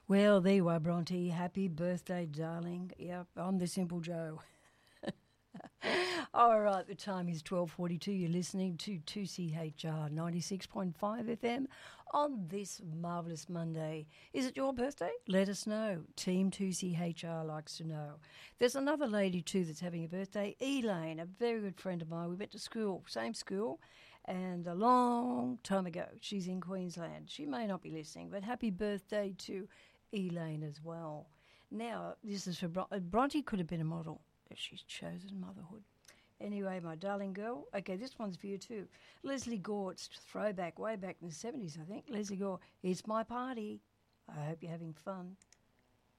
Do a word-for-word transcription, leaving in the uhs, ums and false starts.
Well, there you are, Bronte. Happy birthday, darling. Yep, I'm the Simple Joe. All right, the time is twelve forty-two. You're listening to two C H R ninety-six point five F M on this marvellous Monday. Is it your birthday? Let us know. Team two C H R likes to know. There's another lady too that's having a birthday, Elaine, a very good friend of mine. We went to school, same school, and a long time ago. She's in Queensland. She may not be listening, but happy birthday to Elaine as well. Now, this is for Bron- Bronte could have been a model. She's chosen motherhood. Anyway, my darling girl. Okay, this one's for you too. Leslie Gore, it's throwback way back in the seventies, I think. Leslie Gore, it's my party. I hope you're having fun.